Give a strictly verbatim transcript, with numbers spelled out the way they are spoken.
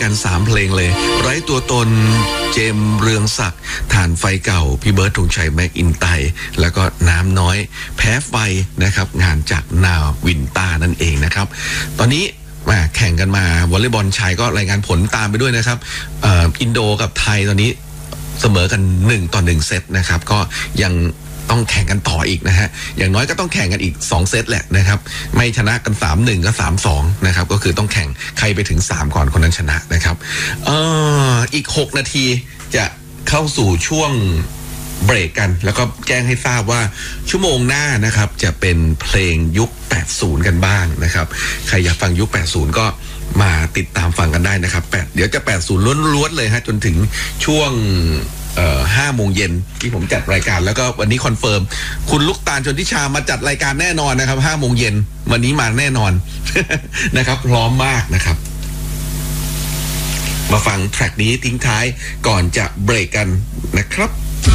กันสามเพลงเลยไร้ตัวตนเจมเรืองศักดิ์ฐานไฟเก่าพี่เบิร์ดธงชัยแม็กอินไตแล้วก็น้ำน้อยแพ้ไฟนะครับงานจากนาวินต้านั่นเองนะครับตอนนี้มาแข่งกันมาวอลเลย์บอลชายก็รายงานผลตามไปด้วยนะครับเอ่ออินโดกับไทยตอนนี้เสมอกันหนึ่งต่อหนึ่งเซตนะครับก็ยังต้องแข่งกันต่ออีกนะฮะอย่างน้อยก็ต้องแข่งกันอีกสองเซตแหละนะครับไม่ชนะกัน สามหนึ่ง ก็ สามสอง นะครับก็คือต้องแข่งใครไปถึงสามก่อนคนนั้นชนะนะครับเอ่ออีกหกนาทีจะเข้าสู่ช่วงเบรกกันแล้วก็แจ้งให้ทราบว่าชั่วโมงหน้านะครับจะเป็นเพลงยุคแปดสิบกันบ้างนะครับใครอยากฟังยุคแปดสิบก็มาติดตามฟังกันได้นะครับแปดเดี๋ยวจะแปดสิบล้วนๆเลยฮะจนถึงช่วงเอ่อห้าโมงเย็นที่ผมจัดรายการแล้วก็วันนี้คอนเฟิร์มคุณลูกตาลชนทิชามาจัดรายการแน่นอนนะครับห้าโมงเย็นวันนี้มาแน่นอน นะครับพร้อมมากนะครับมาฟังแทร็กนี้ทิ้งท้ายก่อนจะเบรกกันนะครับ